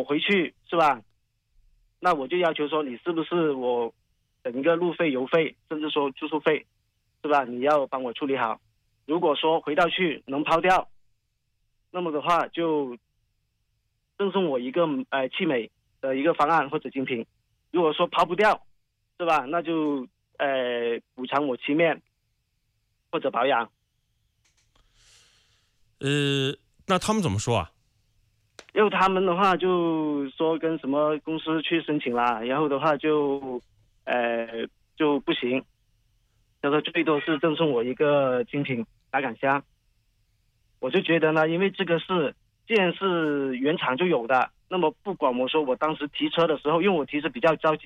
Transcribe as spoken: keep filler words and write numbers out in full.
回去是吧？那我就要求说，你是不是我整个路费、油费，甚至说住宿费，是吧？你要帮我处理好。如果说回到去能抛掉，那么的话就赠送我一个呃汽美的一个方案或者精品。如果说抛不掉，是吧？那就呃补偿我漆面或者保养。 呃，那他们怎么说啊？ 因为他们的话就说跟什么公司去申请啦，然后的话就呃就不行，他说最多是赠送我一个精品打杆箱。我就觉得呢，因为这个是既然是原厂就有的，那么不管我说我当时提车的时候，因为我提车比较着急。